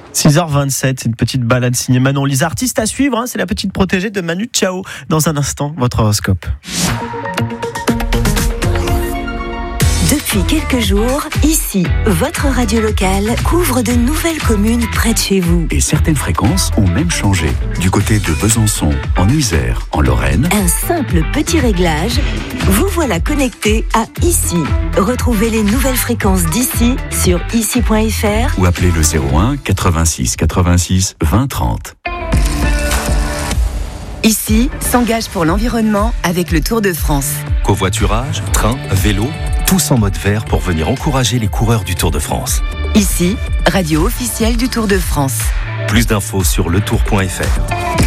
6h27, une petite balade signée Manon Lisa. Artiste à suivre, c'est la petite protégée de Manu Chao. Dans un instant, votre horoscope. Depuis quelques jours, ici, votre radio locale couvre de nouvelles communes près de chez vous. Et certaines fréquences ont même changé. Du côté de Besançon, en Isère, en Lorraine. Un simple petit réglage, vous voilà connecté à Ici. Retrouvez les nouvelles fréquences d'ici sur ici.fr ou appelez le 01 86 86 20 30. Ici s'engage pour l'environnement avec le Tour de France. Covoiturage, train, vélo, tous en mode vert pour venir encourager les coureurs du Tour de France. Ici, radio officielle du Tour de France. Plus d'infos sur letour.fr.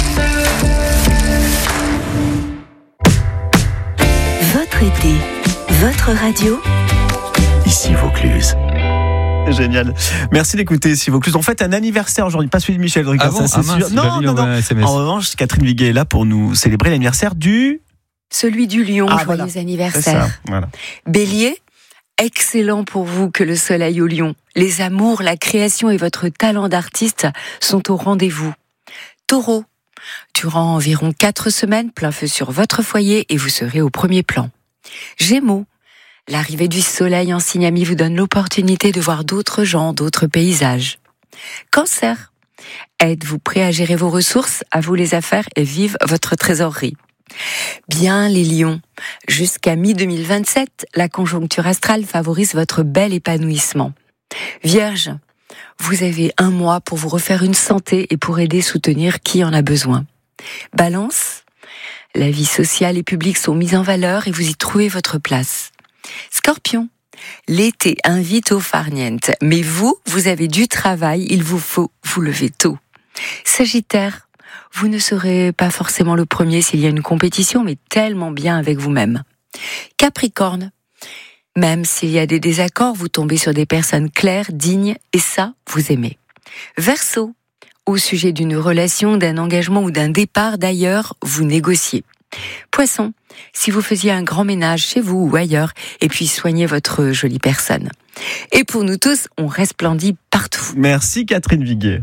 Votre été, votre radio. Ici Vaucluse. Génial. Merci d'écouter Ici Vaucluse. On fête un anniversaire aujourd'hui, pas celui de Michel Drucker, bon, ça c'est sûr. Non. En revanche, Catherine Viguet est là pour nous célébrer l'anniversaire du... Celui du lion, joyeux voilà. anniversaire. C'est ça, voilà. Bélier, excellent pour vous que le soleil au lion. Les amours, la création et votre talent d'artiste sont au rendez-vous. Taureau, durant environ 4 semaines, plein feu sur votre foyer et vous serez au premier plan. Gémeaux, l'arrivée du soleil en signe ami vous donne l'opportunité de voir d'autres gens, d'autres paysages. Cancer, êtes-vous prêt à gérer vos ressources, à vous les affaires et vive votre trésorerie. Bien les lions, jusqu'à mi-2027, la conjoncture astrale favorise votre bel épanouissement. Vierge, vous avez 1 mois pour vous refaire une santé et pour aider soutenir qui en a besoin. Balance, la vie sociale et publique sont mises en valeur et vous y trouvez votre place. Scorpion, l'été invite au farniente, mais vous avez du travail, il vous faut vous lever tôt. Sagittaire, vous ne serez pas forcément le premier s'il y a une compétition, mais tellement bien avec vous-même. Capricorne, même s'il y a des désaccords, vous tombez sur des personnes claires, dignes, et ça, vous aimez. Verseau, au sujet d'une relation, d'un engagement ou d'un départ d'ailleurs, vous négociez. Poisson, si vous faisiez un grand ménage chez vous ou ailleurs, et puis soignez votre jolie personne. Et pour nous tous, on resplendit partout. Merci Catherine Viguet.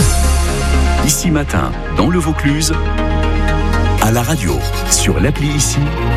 Ici matin, dans le Vaucluse, à la radio, sur l'appli Ici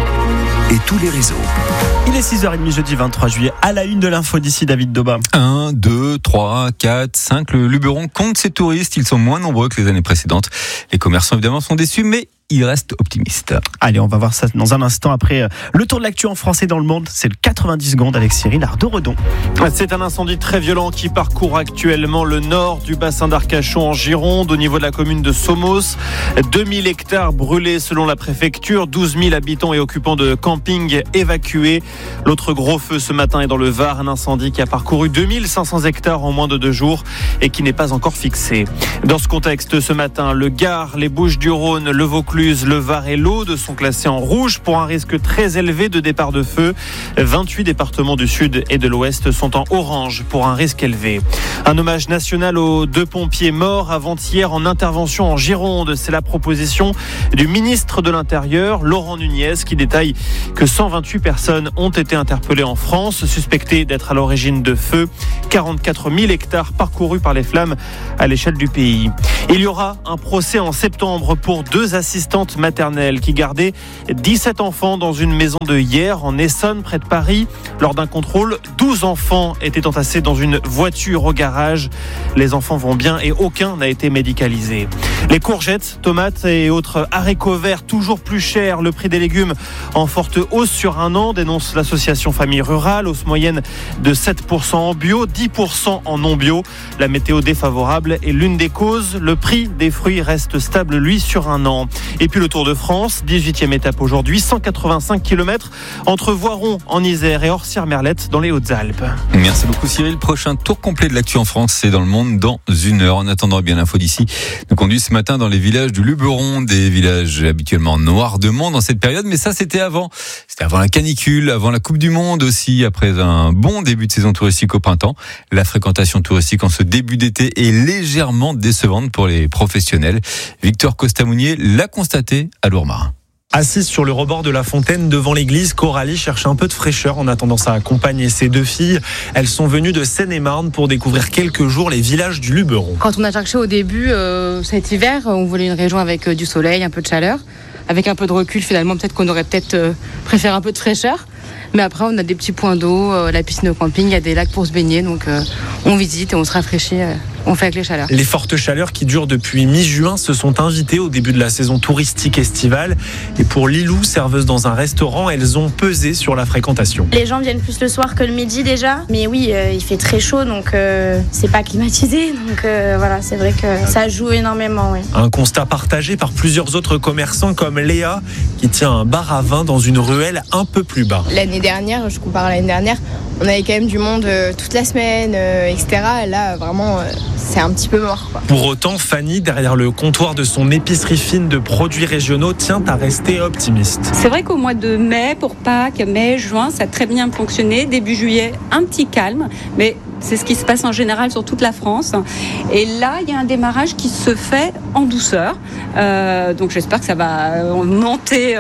et tous les réseaux. Il est 6h30 jeudi 23 juillet, à la une de l'info d'ici, David Doba. 1, 2, 3, 4, 5, le Luberon compte ses touristes, ils sont moins nombreux que les années précédentes. Les commerçants évidemment sont déçus, mais ils restent optimistes. Allez, on va voir ça dans un instant après le tour de l'actu en français dans le monde. C'est le 90 secondes avec Cyril Ardo-Redon. C'est un incendie très violent qui parcourt actuellement le nord du bassin d'Arcachon en Gironde, au niveau de la commune de Somos. 2000 hectares brûlés selon la préfecture, 12 000 habitants et occupants de camping évacués. L'autre gros feu ce matin est dans le Var, un incendie qui a parcouru 2500 hectares en moins de 2 jours et qui n'est pas encore fixé. Dans ce contexte, ce matin, le Gard, les Bouches-du-Rhône, le Vaucluse, le Var et l'Aude sont classés en rouge pour un risque très élevé de départ de feu. 28 départements du sud et de l'ouest sont en orange pour un risque élevé. Un hommage national aux 2 pompiers morts avant-hier en intervention en Gironde. C'est la proposition du ministre de l'Intérieur, Laurent Nunez, qui détaille que 128 personnes ont été interpellées en France, suspectées d'être à l'origine de feux. 44 000 hectares parcourus par les flammes à l'échelle du pays. Il y aura un procès en septembre pour 2 assistantes maternelles qui gardaient 17 enfants dans une maison de Hyères en Essonne, près de Paris. Lors d'un contrôle, 12 enfants étaient entassés dans une voiture au garage. Les enfants vont bien et aucun n'a été médicalisé. Les courgettes, tomates et autres haricots verts toujours plus chers. Le prix des légumes en forte hausse sur un an, dénonce l'association Famille Rurale. Hausse moyenne de 7% en bio, 10% en non bio. La météo défavorable est l'une des causes. Le prix des fruits reste stable, lui, sur un an. Et puis le Tour de France, 18e étape aujourd'hui, 185 km entre Voiron en Isère et Orsières-Merlette dans les Hautes-Alpes. Merci beaucoup Cyril. Prochain tour complet de l'actu en France, c'est dans le monde dans 1 heure. En attendant, bien l'info d'ici nous conduit ce matin dans les villages du Luberon, des villages habituellement noirs de monde en cette période, mais ça c'était avant. C'était avant la canicule, avant la Coupe du Monde aussi, après un bon début de saison touristique au printemps. La fréquentation touristique en ce début d'été est légèrement décevante pour les professionnels. Victor Costamounier l'a constaté à Lourmarin. Assise sur le rebord de la fontaine devant l'église, Coralie cherche un peu de fraîcheur en attendant sa compagne et ses 2 filles. Elles sont venues de Seine-et-Marne pour découvrir quelques jours les villages du Luberon. Quand on a cherché au début cet hiver, on voulait une région avec du soleil, un peu de chaleur. Avec un peu de recul, finalement, peut-être qu'on aurait préféré un peu de fraîcheur. Mais après, on a des petits points d'eau, la piscine au camping, il y a des lacs pour se baigner. Donc, on visite et on se rafraîchit. On fait avec les chaleurs. Les fortes chaleurs qui durent depuis mi-juin se sont invitées au début de la saison touristique estivale. Et pour Lilou, serveuse dans un restaurant, elles ont pesé sur la fréquentation. Les gens viennent plus le soir que le midi déjà. Mais oui, il fait très chaud, donc c'est pas climatisé. Donc voilà, c'est vrai que ça joue énormément. Oui. Un constat partagé par plusieurs autres commerçants comme Léa, qui tient un bar à vin dans une ruelle un peu plus bas. L'année dernière, je compare à l'année dernière, on avait quand même du monde toute la semaine, etc. Et là, vraiment, c'est un petit peu mort, quoi. Pour autant, Fanny, derrière le comptoir de son épicerie fine de produits régionaux, tient à rester optimiste. C'est vrai qu'au mois de mai, pour Pâques, mai, juin, ça a très bien fonctionné. Début juillet, un petit calme, mais c'est ce qui se passe en général sur toute la France. Et là, il y a un démarrage qui se fait en douceur. Donc j'espère que ça va monter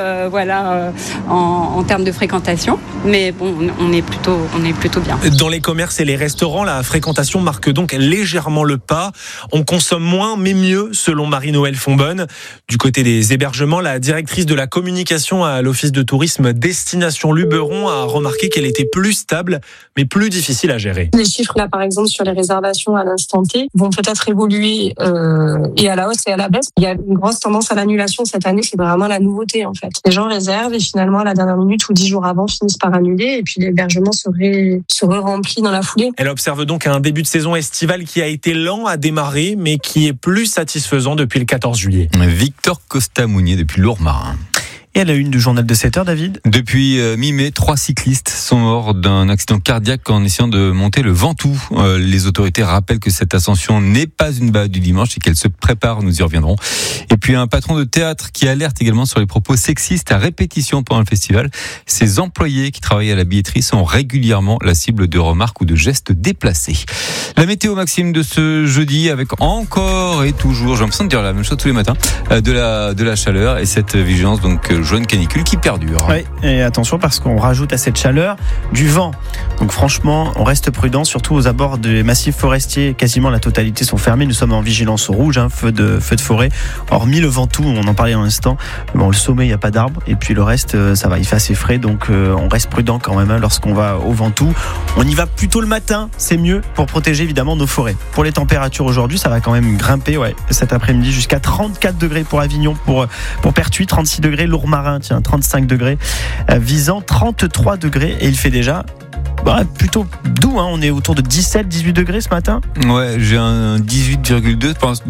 en termes de fréquentation. Mais bon, on est plutôt bien. Dans les commerces et les restaurants, la fréquentation marque donc légèrement le pas. On consomme moins, mais mieux, selon Marie-Noël Fonbonne. Du côté des hébergements, la directrice de la communication à l'Office de tourisme Destination Luberon a remarqué qu'elle était plus stable, mais plus difficile à gérer. Les chiffres là, par exemple, sur les réservations à l'instant T, vont peut-être évoluer et à la hausse et à la baisse. Il y a une grosse tendance à l'annulation cette année, c'est vraiment la nouveauté en fait. Les gens réservent et finalement à la dernière minute ou 10 jours avant finissent par annuler et puis l'hébergement serait rempli dans la foulée. Elle observe donc un début de saison estivale qui a été lent à démarrer, mais qui est plus satisfaisant depuis le 14 juillet. Victor Costa-Mounier depuis Lourmarin. Et à la une du journal de 7h, David. Depuis mi-mai, 3 cyclistes sont morts d'un accident cardiaque en essayant de monter le Ventoux. Les autorités rappellent que cette ascension n'est pas une balade du dimanche et qu'elle se prépare, nous y reviendrons. Et puis un patron de théâtre qui alerte également sur les propos sexistes à répétition pendant le festival. Ses employés qui travaillent à la billetterie sont régulièrement la cible de remarques ou de gestes déplacés. La météo, Maxime, de ce jeudi avec encore et toujours, j'ai l'impression de dire la même chose tous les matins, de la chaleur et cette vigilance donc jaune canicule qui perdure. Oui, et attention parce qu'on rajoute à cette chaleur du vent. Donc franchement, on reste prudent, surtout aux abords des massifs forestiers. Quasiment la totalité sont fermés. Nous sommes en vigilance rouge, feu de forêt. Hormis le Ventoux, on en parlait un instant. Bon, le sommet, il n'y a pas d'arbres. Et puis le reste, ça va, il fait assez frais. Donc on reste prudent quand même lorsqu'on va au Ventoux. On y va plutôt le matin, c'est mieux pour protéger évidemment nos forêts. Pour les températures aujourd'hui, ça va quand même grimper cet après-midi jusqu'à 34 degrés pour Avignon, pour Pertuis, 36 degrés, Lourmarin, 35 degrés, visant 33 degrés et il fait déjà plutôt doux, on est autour de 17-18 degrés ce matin. Ouais, j'ai un 18,2,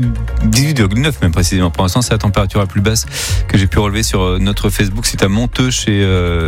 18,9 même précisément. Pour l'instant, c'est la température la plus basse que j'ai pu relever sur notre Facebook. C'est à Monteux chez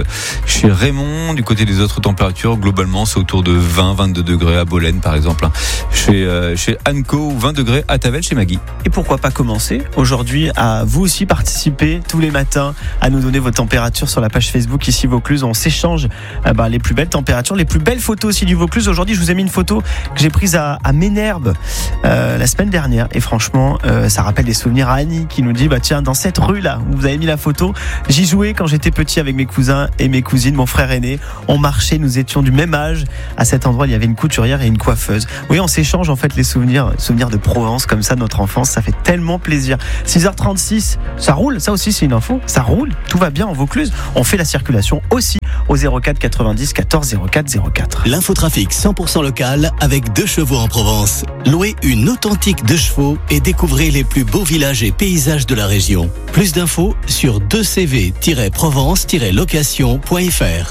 Raymond. Du côté des autres températures, globalement, c'est autour de 20-22 degrés à Bolène par exemple. Chez Anco, 20 degrés à Tavel chez Maggie. Et pourquoi pas commencer aujourd'hui à vous aussi participer tous les matins à nous donner vos températures sur la page Facebook ici Vaucluse. On s'échange les plus belles températures, les plus belles photos aussi du Vaucluse. Aujourd'hui, je vous ai mis une photo que j'ai prise à Ménherbe la semaine dernière. Et franchement, ça rappelle des souvenirs à Annie qui nous dit tiens, dans cette rue-là où vous avez mis la photo, j'y jouais quand j'étais petit avec mes cousins et mes cousines, mon frère aîné. On marchait, nous étions du même âge. À cet endroit, il y avait une couturière et une coiffeuse. Oui, on s'échange en fait les souvenirs de Provence comme ça, de notre enfance. Ça fait tellement plaisir. 6h36, ça roule. Ça aussi, c'est une info. Ça roule. Tout va bien en Vaucluse. On fait la circulation aussi au 04 90 14 04 04. L'infotrafic 100% local avec 2 chevaux en Provence. Louez une authentique 2 chevaux et découvrez les plus beaux villages et paysages de la région. Plus d'infos sur 2cv-provence-location.fr.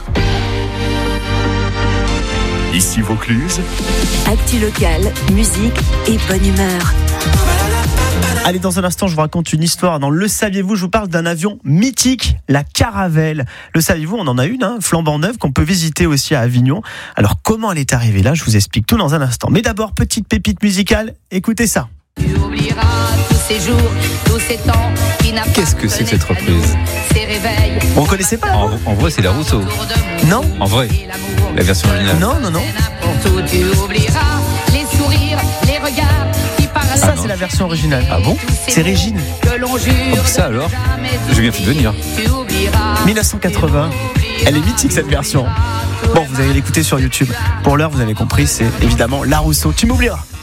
Ici Vaucluse. Actu locale, musique et bonne humeur. Allez, dans un instant, je vous raconte une histoire. Dans Le Saviez-vous, je vous parle d'un avion mythique, la Caravelle. Le Saviez-vous, on en a une, flambant neuve, qu'on peut visiter aussi à Avignon. Alors, comment elle est arrivée là? Je vous explique tout dans un instant. Mais d'abord, petite pépite musicale, écoutez ça. Tu oublieras tous ces jours, tous ces temps qui n'a pas. Qu'est-ce que c'est que cette reprise? Vous ne connaissez pas? En vrai, c'est la Rousseau. Non. En vrai, la version originale. Non. Tu oublieras les sourires, les regards qui par Ça, c'est la version originale. Ah bon? C'est Régine. Ça alors, j'ai bien fait de venir. 1980. Elle est mythique cette version. Bon, vous allez l'écouter sur YouTube. Pour l'heure, vous avez compris, c'est évidemment La Rousseau. Tu m'oublieras.